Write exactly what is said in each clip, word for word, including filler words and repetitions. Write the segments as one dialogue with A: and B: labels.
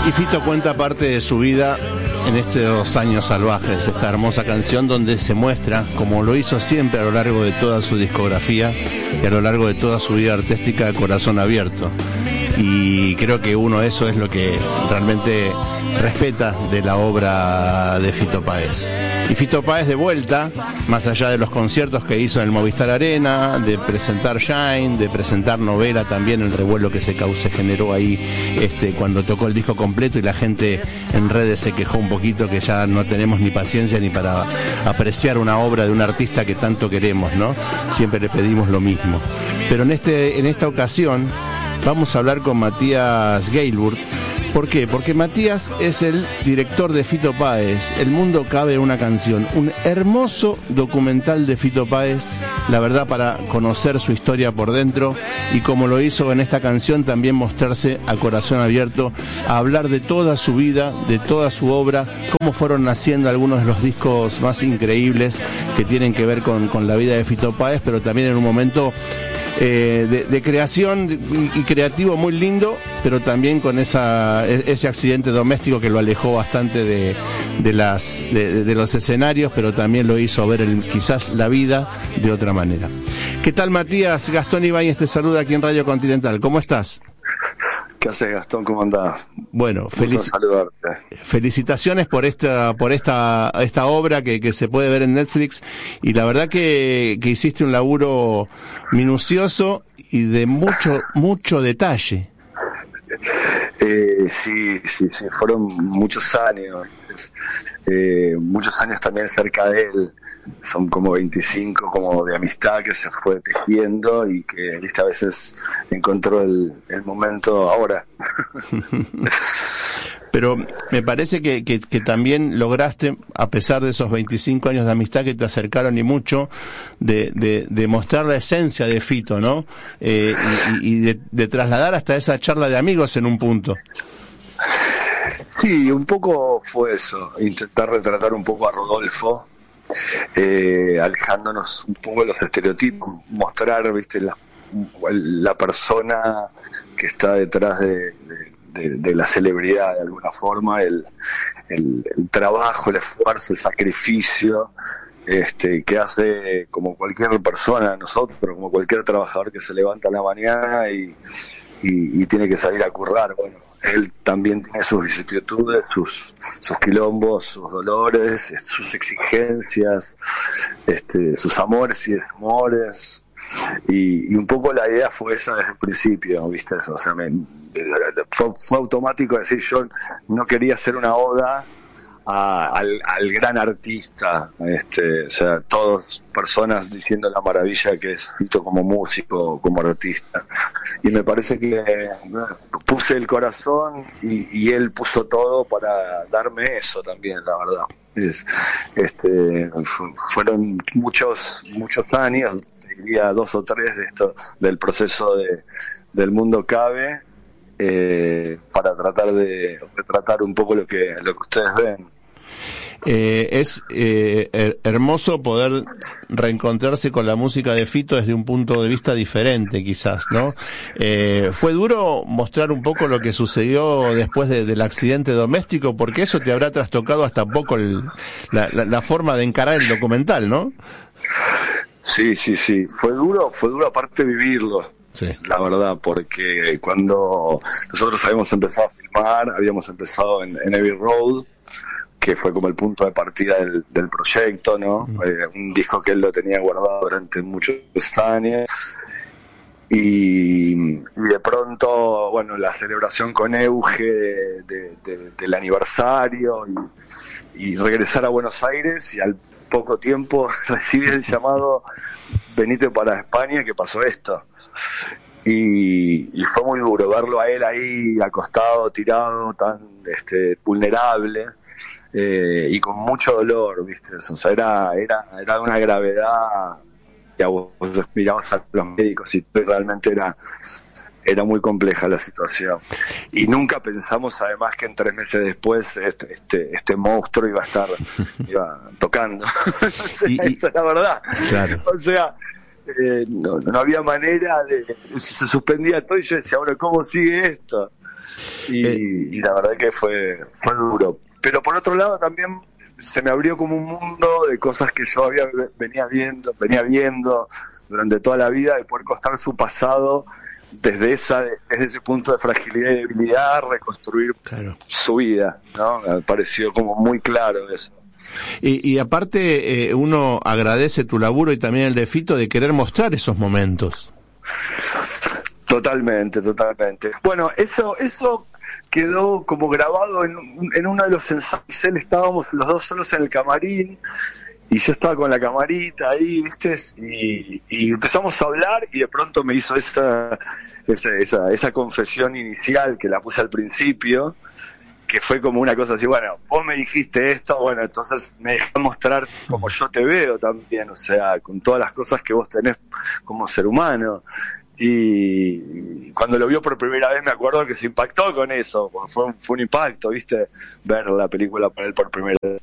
A: Y Fito cuenta parte de su vida en estos años salvajes, esta hermosa canción donde se muestra, como lo hizo siempre a lo largo de toda su discografía y a lo largo de toda su vida artística, de corazón abierto. Y creo que uno eso es lo que realmente respeta de la obra de Fito Páez. Y Fito Páez de vuelta, más allá de los conciertos que hizo en el Movistar Arena, de presentar Shine, de presentar Novela también, el revuelo que se, se generó ahí este, cuando tocó el disco completo y la gente en redes se quejó un poquito que ya no tenemos ni paciencia ni para apreciar una obra de un artista que tanto queremos, ¿no? Siempre le pedimos lo mismo. Pero en, este, en esta ocasión vamos a hablar con Matías Geilburg. ¿Por qué? Porque Matías es el director de Fito Páez, El mundo cabe en una canción, un hermoso documental de Fito Páez, la verdad, para conocer su historia por dentro y como lo hizo en esta canción, también mostrarse a corazón abierto, a hablar de toda su vida, de toda su obra, cómo fueron naciendo algunos de los discos más increíbles que tienen que ver con, con la vida de Fito Páez, pero también en un momento Eh, de, de creación y, y creativo muy lindo, pero también con esa ese accidente doméstico que lo alejó bastante de, de las de, de los escenarios, pero también lo hizo ver el, quizás la vida de otra manera. ¿Qué tal, Matías? Gastón Ibáñez te saluda aquí en Radio Continental. ¿Cómo estás?
B: ¿Qué haces, Gastón? ¿Cómo andás?
A: Bueno, felic felicitaciones por esta por esta esta obra que, que se puede ver en Netflix, y la verdad que, que hiciste un laburo minucioso y de mucho mucho detalle.
B: Eh, sí, sí, sí, fueron muchos años, eh, muchos años también cerca de él. Son como veinticinco como de amistad que se fue tejiendo y que, viste, a veces encontró el, el momento ahora.
A: Pero me parece que, que, que también lograste, a pesar de esos veinticinco años de amistad que te acercaron y mucho, de, de, de mostrar la esencia de Fito, ¿no? Eh, y y de, de trasladar hasta esa charla de amigos en un punto.
B: Sí, un poco fue eso, intentar retratar un poco a Rodolfo, eh, alejándonos un poco de los estereotipos, mostrar, viste, la, la persona que está detrás de, de, de, de la celebridad de alguna forma, el, el, el trabajo, el esfuerzo, el sacrificio, este, que hace como cualquier persona, nosotros, como cualquier trabajador que se levanta a la mañana y, y, y tiene que salir a currar. Bueno, él también tiene sus vicisitudes, sus, sus quilombos, sus dolores, sus exigencias, este, sus amores y desamores, y, y un poco la idea fue esa desde el principio, ¿viste? Eso, o sea, me, fue, fue automático decir, yo no quería hacer una oda a, al, al gran artista, este, o sea, todas personas diciendo la maravilla que es Fito como músico, como artista, y me parece que puse el corazón y, y él puso todo para darme eso también, la verdad. Es, este, fu- fueron muchos muchos años, diría dos o tres de esto, del proceso de del mundo cabe, eh, para tratar de retratar un poco lo que lo que ustedes ven.
A: Eh, es eh, her- hermoso poder reencontrarse con la música de Fito desde un punto de vista diferente, quizás, ¿no? Eh, ¿Fue duro mostrar un poco lo que sucedió después de, del accidente doméstico? Porque eso te habrá trastocado hasta poco el, la, la, la forma de encarar el documental, ¿no?
B: Sí, sí, sí. Fue duro, fue duro aparte vivirlo.
A: Sí.
B: La verdad, porque cuando nosotros habíamos empezado a filmar, habíamos empezado en, en Abbey Road, que fue como el punto de partida del, del proyecto, ¿no? Mm. Eh, un disco que él lo tenía guardado durante muchos años. Y, y de pronto, bueno, la celebración con Euge de, de, de, del aniversario y, y regresar a Buenos Aires, y al poco tiempo recibí el llamado, venite para España, que pasó esto. Y, y fue muy duro verlo a él ahí acostado, tirado, tan este, vulnerable, eh, y con mucho dolor, ¿viste? O sea, era, era, era de una gravedad que a vos mirabas a los médicos y realmente era, era muy compleja la situación. Y nunca pensamos además que en tres meses después este, este, este monstruo iba a estar iba tocando. O sea, y, y, esa es la verdad. Claro. O sea, Eh, no, no había manera de, se suspendía todo y yo decía, ahora ¿cómo sigue esto? y,
A: eh.
B: y la verdad que fue, fue duro. Pero por otro lado también se me abrió como un mundo de cosas que yo había venía viendo, venía viendo durante toda la vida, de poder contar su pasado desde esa desde ese punto de fragilidad y debilidad, reconstruir
A: claro.
B: su vida, ¿no? Me pareció como muy claro eso.
A: Y, y aparte eh, uno agradece tu laburo y también el de Fito de querer mostrar esos momentos.
B: Totalmente, totalmente. Bueno, eso eso quedó como grabado en, en uno de los ensayos. Él estábamos los dos solos en el camarín y yo estaba con la camarita ahí, ¿viste? Y, y empezamos a hablar y de pronto me hizo esa, esa, esa, esa confesión inicial que la puse al principio, que fue como una cosa así, bueno, vos me dijiste esto, bueno, entonces me dejé mostrar como yo te veo también, o sea, con todas las cosas que vos tenés como ser humano. Y cuando lo vio por primera vez me acuerdo que se impactó con eso, fue un, fue un impacto, ¿viste? Ver la película para él por primera vez.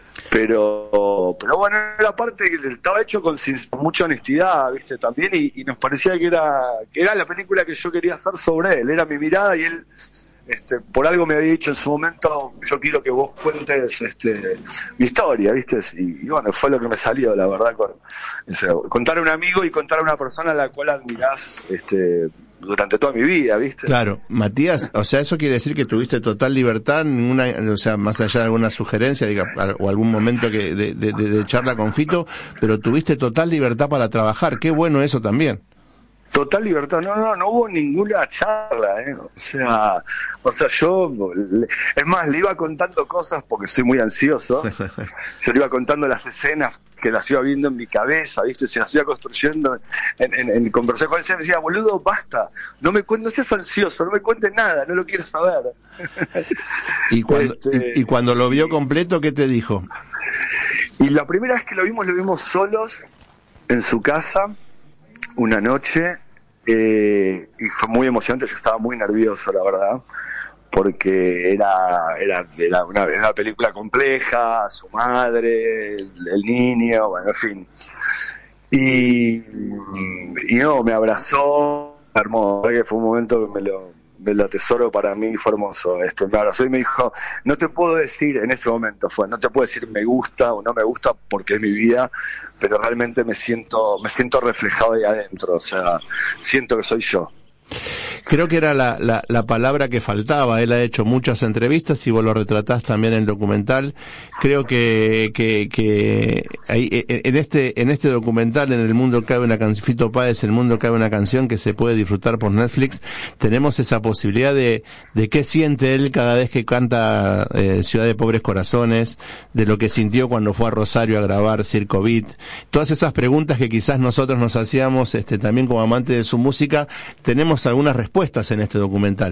B: Pero pero bueno, era parte que estaba hecho con, con mucha honestidad, ¿viste? También, y, y nos parecía que era que era la película que yo quería hacer sobre él, era mi mirada y él este por algo me había dicho en su momento, yo quiero que vos cuentes este mi historia, ¿viste? Y, y bueno, fue lo que me salió, la verdad, con, o sea, contar a un amigo y contar a una persona a la cual admirás este durante toda mi vida, ¿viste?
A: Claro, Matías, o sea, eso quiere decir que tuviste total libertad, ninguna, o sea, más allá de alguna sugerencia diga, o algún momento que de, de, de charla con Fito, pero tuviste total libertad para trabajar, qué bueno eso también.
B: Total libertad, no, no, no hubo ninguna charla, ¿eh? O sea, o sea, yo, es más, le iba contando cosas porque soy muy ansioso, yo le iba contando las escenas que las iba viendo en mi cabeza, ¿viste? Se las iba construyendo en, en, en conversación con él, y decía, boludo, basta, no me cuentes, no seas ansioso, no me cuentes nada, no lo quiero saber.
A: ¿Y cuando,
B: este,
A: y, y cuando lo vio completo, qué te dijo?
B: Y la primera vez que lo vimos, lo vimos solos en su casa, una noche, eh, y fue muy emocionante, yo estaba muy nervioso, la verdad, porque era era, era, una, era una película compleja, su madre, el, el niño, bueno, en fin. Y, y no, me abrazó, hermoso, que fue un momento que me lo, me lo atesoro para mí, fue hermoso. Este, me abrazó y me dijo, no te puedo decir, en ese momento fue, no te puedo decir me gusta o no me gusta porque es mi vida, pero realmente me siento, me siento reflejado ahí adentro, o sea, siento que soy yo.
A: Creo que era la, la, la palabra que faltaba. Él ha hecho muchas entrevistas y vos lo retratás también en el documental. Creo que, que, que ahí, en este, en este documental, en El Mundo Cabe una canción, Fito Páez, El Mundo Cabe una canción que se puede disfrutar por Netflix, tenemos esa posibilidad de, de qué siente él cada vez que canta eh, Ciudad de Pobres Corazones, de lo que sintió cuando fue a Rosario a grabar Circo Beat. Todas esas preguntas que quizás nosotros nos hacíamos, este, también como amantes de su música, tenemos algunas respuestas en este documental.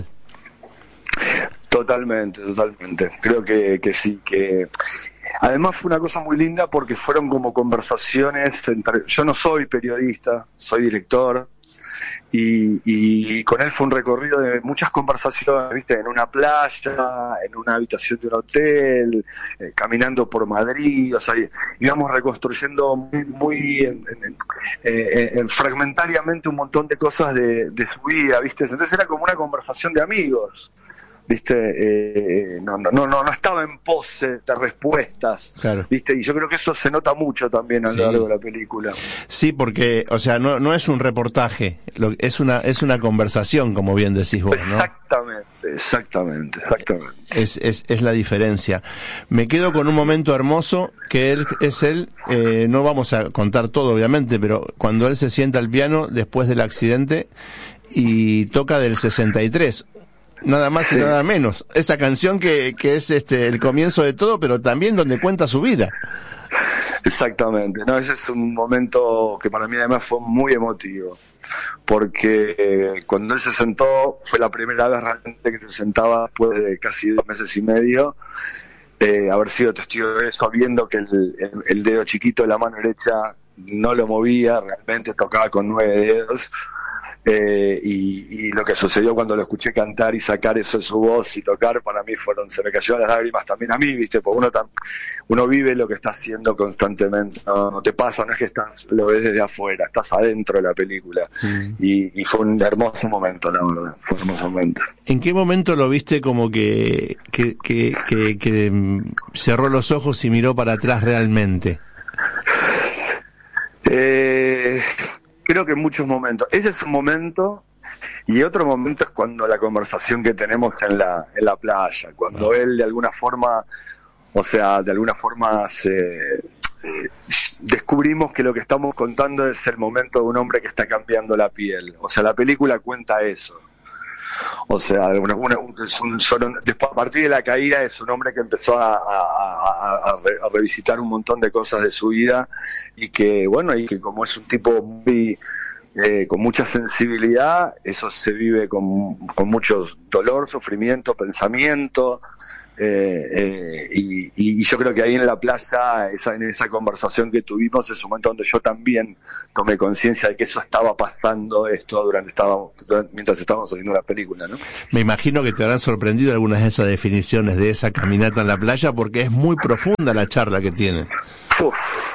B: Totalmente, totalmente. Creo que, que sí, que además fue una cosa muy linda porque fueron como conversaciones entre... Yo no soy periodista, soy director, y, y con él fue un recorrido de muchas conversaciones, ¿viste? En una playa, en una habitación de un hotel, eh, caminando por Madrid, o sea, íbamos reconstruyendo muy, muy en, en, eh, en, fragmentariamente un montón de cosas de, de su vida, ¿viste? Entonces era como una conversación de amigos, ¿viste? Eh, no, no, no, no estaba en pose de respuestas, claro. ¿Viste? Y yo creo que eso se nota mucho también a lo sí. largo de la película.
A: Sí, porque, o sea, no, no es un reportaje, es una, es una conversación, como bien decís vos, ¿no?
B: Exactamente, exactamente, exactamente.
A: Es, es, es la diferencia. Me quedo con un momento hermoso que él, es él, eh, no vamos a contar todo, obviamente, pero cuando él se sienta al piano después del accidente y toca del sesenta y tres. Nada más sí. y nada menos. Esa canción que, que es este el comienzo de todo, pero también donde cuenta su vida.
B: Exactamente. No, ese es un momento que para mí además fue muy emotivo. Porque cuando él se sentó, fue la primera vez realmente que se sentaba después de casi dos meses y medio. Eh, haber sido testigo de eso, viendo que el, el, el dedo chiquito de la mano derecha no lo movía, realmente tocaba con nueve dedos. Eh, y, y lo que sucedió cuando lo escuché cantar y sacar eso de su voz y tocar, para mí fueron, se me cayeron las lágrimas también a mí, viste, porque uno tam, uno vive lo que está haciendo constantemente, no, no te pasa, no es que estás, lo ves desde afuera, estás adentro de la película. Mm. y, y fue un hermoso momento, la verdad, fue un hermoso momento.
A: ¿En qué momento lo viste como que, que, que, que, que cerró los ojos y miró para atrás realmente?
B: Eh... Creo que en muchos momentos. Ese es un momento, y otro momento es cuando la conversación que tenemos en la en la playa, cuando él de alguna forma, o sea, de alguna forma se, eh, descubrimos que lo que estamos contando es el momento de un hombre que está cambiando la piel. O sea, la película cuenta eso. O sea, una, una, es un, son, después, a partir de la caída es un hombre que empezó a, a, a, a, re, a revisitar un montón de cosas de su vida y que, bueno, y que como es un tipo muy, eh, con mucha sensibilidad, eso se vive con, con mucho dolor, sufrimiento, pensamiento. Eh, eh, y, y yo creo que ahí en la playa, esa, en esa conversación que tuvimos, es un momento donde yo también tomé conciencia de que eso estaba pasando esto durante estábamos durante, mientras estábamos haciendo la película, ¿no?
A: Me imagino que te habrán sorprendido algunas de esas definiciones de esa caminata en la playa, porque es muy profunda la charla que tiene.
B: Uf.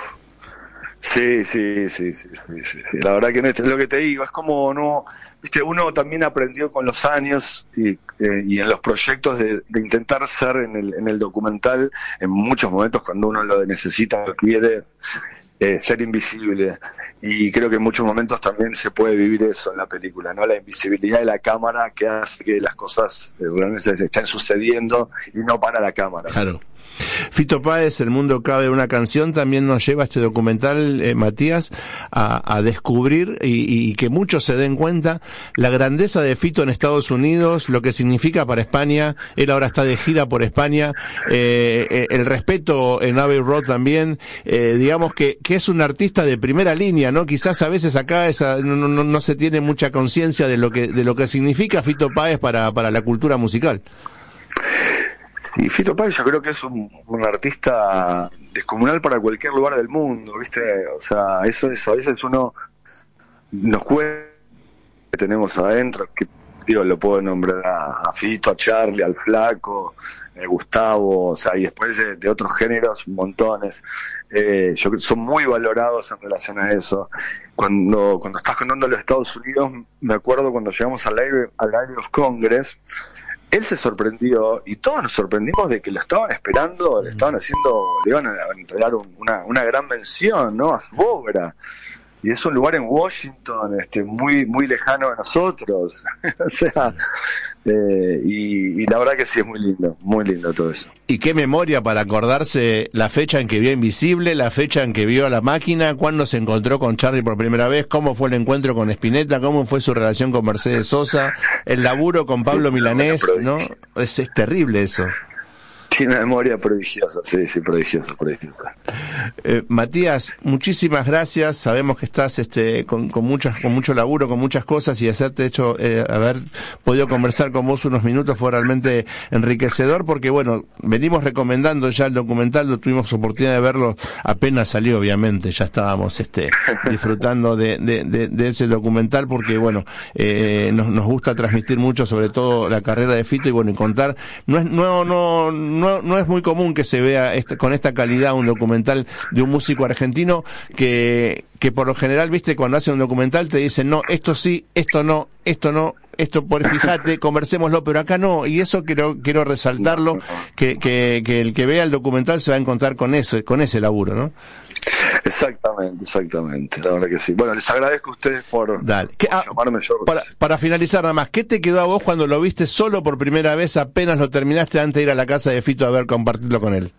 B: Sí, sí, sí, sí, sí, sí. La verdad que no es lo que te digo, es como no, viste, uno también aprendió con los años y, eh, y en los proyectos de, de intentar ser en el, en el documental, en muchos momentos cuando uno lo necesita, lo quiere, eh, ser invisible. Y creo que en muchos momentos también se puede vivir eso en la película, ¿no? La invisibilidad de la cámara que hace que las cosas eh, realmente estén sucediendo y no para la cámara.
A: Claro. Fito Páez, El mundo cabe una canción, también nos lleva este documental, eh, Matías, a, a descubrir y, y que muchos se den cuenta la grandeza de Fito en Estados Unidos, lo que significa para España. Él ahora está de gira por España, eh, eh, el respeto en Abbey Road también, eh, digamos que, que es un artista de primera línea, ¿no? Quizás a veces acá esa, no, no, no se tiene mucha conciencia de lo que de lo que significa Fito Páez para, para la cultura musical.
B: Sí, Fito Páez yo creo que es un, un artista descomunal para cualquier lugar del mundo, ¿viste? O sea, eso es, a veces uno nos cuenta que tenemos adentro, que digo, lo puedo nombrar a, a Fito, a Charlie, al Flaco, a Gustavo, o sea, y después de, de otros géneros, montones. Eh, yo creo que son muy valorados en relación a eso. Cuando, cuando estás contando los Estados Unidos, me acuerdo cuando llegamos al Library, al Library of Congress, él se sorprendió y todos nos sorprendimos de que lo estaban esperando, le estaban haciendo, le iban a entregar un, una, una gran mención, ¿no? A su obra. Y es un lugar en Washington, este, muy, muy lejano de nosotros. O sea, eh, y, y la verdad que sí es muy lindo, muy lindo todo eso.
A: Y qué memoria para acordarse la fecha en que vio Invisible, la fecha en que vio a La Máquina, cuándo se encontró con Charlie por primera vez, cómo fue el encuentro con Spinetta, cómo fue su relación con Mercedes Sosa, el laburo con Pablo sí, Milanés, ¿no? Es, es terrible eso.
B: Tiene una memoria prodigiosa, sí, sí, prodigiosa, prodigiosa.
A: Eh, Matías, muchísimas gracias. Sabemos que estás este, con, con muchas, con mucho laburo, con muchas cosas, y hacerte hecho, eh, haber podido conversar con vos unos minutos fue realmente enriquecedor, porque bueno, venimos recomendando ya el documental, lo tuvimos oportunidad de verlo apenas salió, obviamente, ya estábamos este, disfrutando de, de, de, de ese documental, porque bueno, eh, nos, nos gusta transmitir mucho, sobre todo la carrera de Fito, y bueno, y contar, no es, no, no, no No, no es muy común que se vea este, con esta calidad un documental de un músico argentino que, que por lo general, viste, cuando hacen un documental te dicen, no, esto sí, esto no, esto no, esto por fíjate, conversémoslo, pero acá no, y eso quiero, quiero resaltarlo, que, que, que el que vea el documental se va a encontrar con eso, con ese laburo, ¿no?
B: Exactamente, exactamente, la verdad que sí. Bueno, les agradezco a ustedes por,
A: Dale. ¿Qué, por ah, llamarme yo. Para, para finalizar nada más, ¿qué te quedó a vos cuando lo viste solo por primera vez, apenas lo terminaste antes de ir a la casa de Fito a ver, compartirlo con él?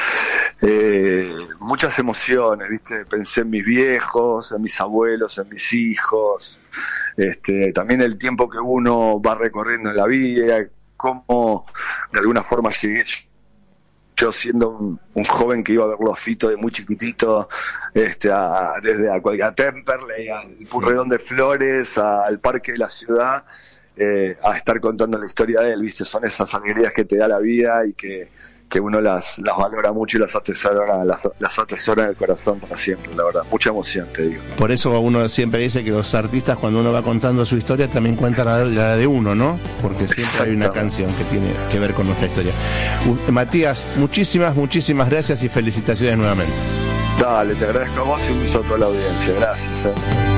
B: Eh, muchas emociones, ¿viste? Pensé en mis viejos, en mis abuelos, en mis hijos, este, también el tiempo que uno va recorriendo en la vida, cómo de alguna forma llegué yo siendo un, un joven que iba a verlo a Fito de muy chiquitito, este, a, desde a, a Temperley, al Purredón de Flores, a, al Parque de la Ciudad, eh, a estar contando la historia de él, ¿viste? Son esas alegrías que te da la vida y que, que uno las, las valora mucho y las atesora, las, las atesora en el corazón para siempre, la verdad. Mucha emoción, te digo.
A: Por eso uno siempre dice que los artistas, cuando uno va contando su historia, también cuentan la, la de uno, ¿no? Porque siempre hay una canción que tiene que ver con nuestra historia. Uh, Matías, muchísimas, muchísimas gracias y felicitaciones nuevamente.
B: Dale, te agradezco a vos y un beso a toda la audiencia. Gracias. Eh.